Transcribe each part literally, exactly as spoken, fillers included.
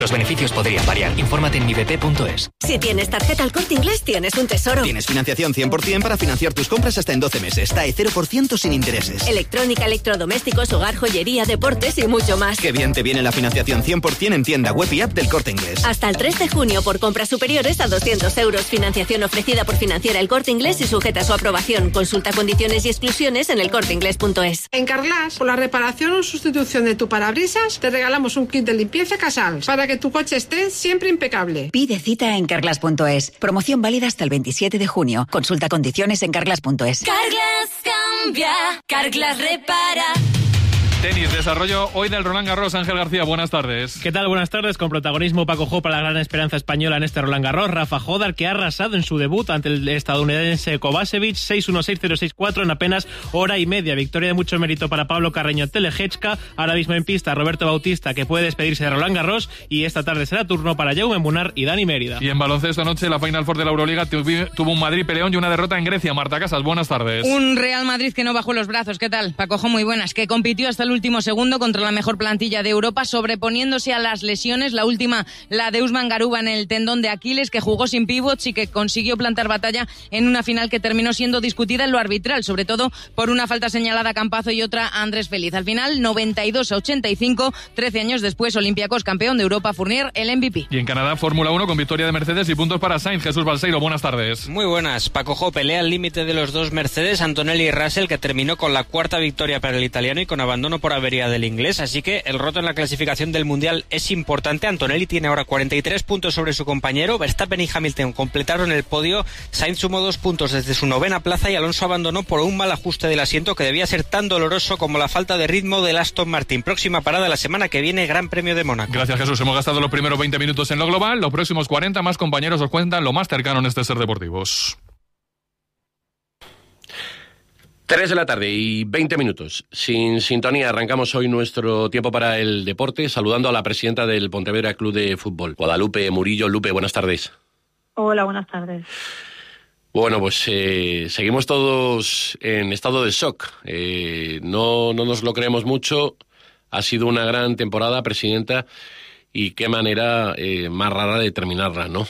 Los beneficios podrían variar. Infórmate en mi b p punto es. Si tienes tarjeta El Corte Inglés, tienes un tesoro. Tienes financiación cien por ciento para financiar tus compras hasta en doce meses. T A E cero por ciento sin intereses. Electrónica, electrodomésticos, hogar, joyería, deportes y mucho más. Qué bien te viene la financiación cien por ciento en tienda web y app del Corte Inglés. Hasta el tres de junio por compras superiores a doscientos euros. Financiación ofrecida por Financiera El Corte Inglés y sujeta a su aprobación. Consulta condiciones y exclusiones en el corte inglés punto es. En Carglass, por la reparación o sustitución de tu parabrisas, te regalamos un kit de limpieza Casals para que tu coche esté siempre impecable. Pide cita en carglass punto es. Promoción válida hasta el veintisiete de junio. Consulta condiciones en carglass punto es. Carglass cambia, Carglass repara. Tenis, desarrollo hoy del Roland Garros. Ángel García, buenas tardes. ¿Qué tal? Buenas tardes. Con protagonismo Paco Jopa, la gran esperanza española en este Roland Garros. Rafa Jodar, que ha arrasado en su debut ante el estadounidense Kovacevic, seis uno seis cero seis cuatro en apenas hora y media. Victoria de mucho mérito para Pablo Carreño Telejechka. Ahora mismo en pista Roberto Bautista, que puede despedirse de Roland Garros. Y esta tarde será turno para Jaume Munar y Dani Mérida. Y en baloncesto anoche, la Final Four de la Euroliga tuvo un Madrid peleón y una derrota en Grecia. Marta Casas, buenas tardes. Un Real Madrid que no bajó los brazos. ¿Qué tal? Paco Jo, muy buenas. Que compitió hasta el último segundo con contra la mejor plantilla de Europa, sobreponiéndose a las lesiones. La última, la de Usman Garuba en el tendón de Aquiles, que jugó sin pivots y que consiguió plantar batalla en una final que terminó siendo discutida en lo arbitral, sobre todo por una falta señalada a Campazo y otra a Andrés Feliz. Al final, noventa y dos a ochenta y cinco, trece años después, Olympiacos campeón de Europa, Fournier el M V P. Y en Canadá, Fórmula uno con victoria de Mercedes y puntos para Sainz. Jesús Balseiro, buenas tardes. Muy buenas. Paco Jo, pelea al límite de los dos Mercedes, Antonelli y Russell, que terminó con la cuarta victoria para el italiano y con abandono por avería del inglés, así que el roto en la clasificación del Mundial es importante. Antonelli tiene ahora cuarenta y tres puntos sobre su compañero, Verstappen y Hamilton completaron el podio, Sainz sumó dos puntos desde su novena plaza y Alonso abandonó por un mal ajuste del asiento que debía ser tan doloroso como la falta de ritmo del Aston Martin. Próxima parada la semana que viene, Gran Premio de Mónaco. Gracias, Jesús. Hemos gastado los primeros veinte minutos en lo global, los próximos cuarenta más compañeros os cuentan lo más cercano en este Ser Deportivos. Tres de la tarde y veinte minutos. Sin sintonía, arrancamos hoy nuestro tiempo para el deporte, saludando a la presidenta del Pontevedra Club de Fútbol, Guadalupe Murillo. Lupe, buenas tardes. Hola, buenas tardes. Bueno, pues eh, seguimos todos en estado de shock. Eh, no, no nos lo creemos mucho. Ha sido una gran temporada, presidenta, y qué manera eh, más rara de terminarla, ¿no?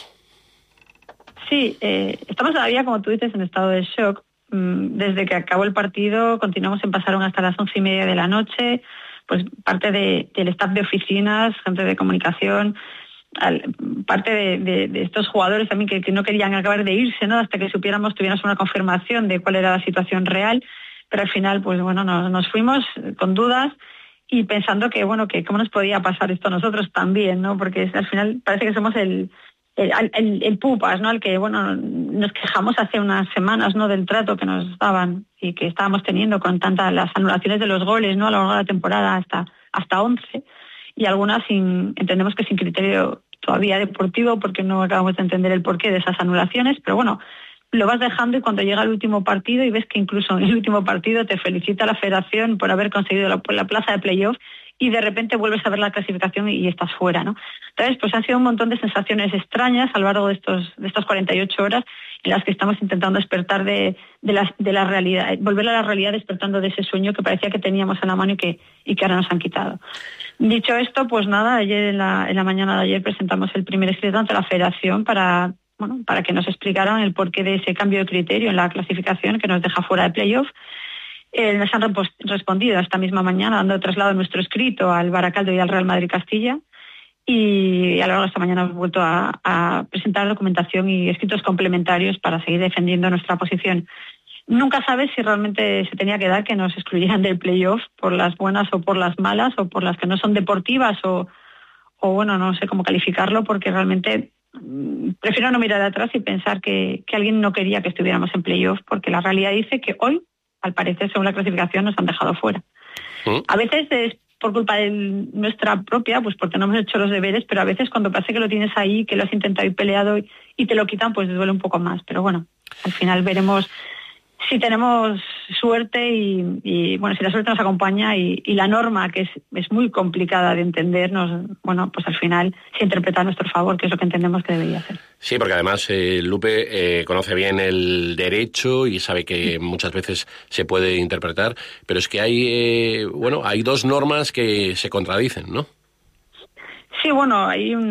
Sí, eh, estamos todavía, como tú dices, en estado de shock. Desde que acabó el partido continuamos en pasaron hasta las once y media de la noche, pues parte de, del staff de oficinas, gente de comunicación, al, parte de, de, de estos jugadores también que, que no querían acabar de irse, ¿no? Hasta que supiéramos, tuviéramos una confirmación de cuál era la situación real, pero al final, pues bueno, nos, nos fuimos con dudas y pensando que, bueno, que cómo nos podía pasar esto a nosotros también, ¿no? Porque al final parece que somos el El, el, el pupas, ¿no? El que, bueno, nos quejamos hace unas semanas, ¿no? Del trato que nos daban y que estábamos teniendo con tantas las anulaciones de los goles, ¿no? A lo largo de la temporada hasta hasta once y algunas sin, entendemos que sin criterio todavía deportivo porque no acabamos de entender el porqué de esas anulaciones, pero bueno, lo vas dejando y cuando llega el último partido y ves que incluso en el último partido te felicita la federación por haber conseguido la, la plaza de playoff y de repente vuelves a ver la clasificación y, y estás fuera, ¿no? Entonces, pues han sido un montón de sensaciones extrañas a lo largo de estos de estas cuarenta y ocho horas en las que estamos intentando despertar de, de, la, de la realidad, volver a la realidad despertando de ese sueño que parecía que teníamos en la mano y que, y que ahora nos han quitado. Dicho esto, pues nada, ayer en la, en la mañana de ayer presentamos el primer escrito ante la federación para, bueno, para que nos explicaran el porqué de ese cambio de criterio en la clasificación que nos deja fuera de playoff. Eh, nos han repos- respondido esta misma mañana dando traslado de nuestro escrito al Baracaldo y al Real Madrid Castilla y a lo largo de esta mañana hemos vuelto a, a presentar documentación y escritos complementarios para seguir defendiendo nuestra posición. Nunca sabes si realmente se tenía que dar que nos excluyeran del playoff por las buenas o por las malas o por las que no son deportivas o, o bueno, no sé cómo calificarlo porque realmente mmm, prefiero no mirar atrás y pensar que, que alguien no quería que estuviéramos en playoff porque la realidad dice que hoy al parecer, según la clasificación, nos han dejado fuera. ¿Mm? A veces es por culpa de nuestra propia, pues porque no hemos hecho los deberes, pero a veces cuando parece que lo tienes ahí, que lo has intentado y peleado y, y te lo quitan, pues duele un poco más. Pero bueno, al final veremos si tenemos suerte y, y bueno, si la suerte nos acompaña y, y la norma, que es, es muy complicada de entender, nos, bueno, pues al final se interpreta a nuestro favor, que es lo que entendemos que debería hacer. Sí, porque además eh, Lupe eh, conoce bien el derecho y sabe que muchas veces se puede interpretar, pero es que hay, eh, bueno, hay dos normas que se contradicen, ¿no? Sí, bueno, hay un